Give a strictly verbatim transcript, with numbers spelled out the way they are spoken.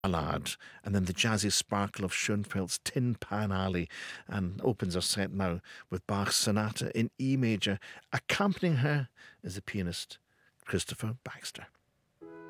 ballad, and then the jazzy sparkle of Schoenfeld's Tin Pan Alley, and opens her set now with Bach's Sonata in E major. Accompanying her is the pianist Christopher Baxter.